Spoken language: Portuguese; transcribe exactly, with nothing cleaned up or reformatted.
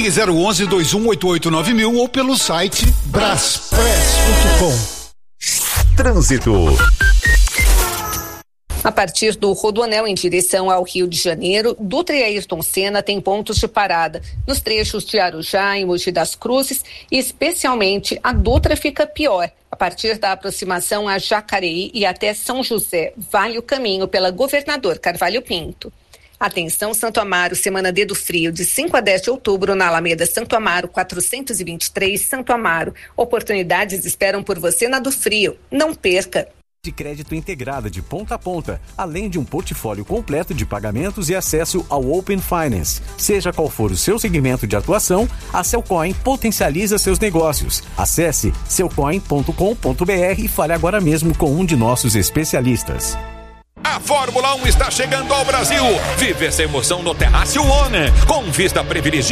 Ligue zero onze, dois um oito oito nove mil ou pelo site braspress ponto com. Trânsito. A partir do Rodoanel em direção ao Rio de Janeiro, Dutra e Ayrton Senna têm pontos de parada. Nos trechos de Arujá e Mogi das Cruzes, e especialmente a Dutra fica pior. A partir da aproximação a Jacareí e até São José, vale o caminho pela Governador Carvalho Pinto. Atenção, Santo Amaro, Semana D do Frio, de cinco a dez de outubro, na Alameda Santo Amaro, quatrocentos e vinte e três, Santo Amaro. Oportunidades esperam por você na do Frio. Não perca! De crédito integrada de ponta a ponta, além de um portfólio completo de pagamentos e acesso ao Open Finance. Seja qual for o seu segmento de atuação, a Cellcoin potencializa seus negócios. Acesse cellcoin ponto com ponto br e fale agora mesmo com um de nossos especialistas. A Fórmula um está chegando ao Brasil. Vive essa emoção no Terrácio One, com vista privilegiada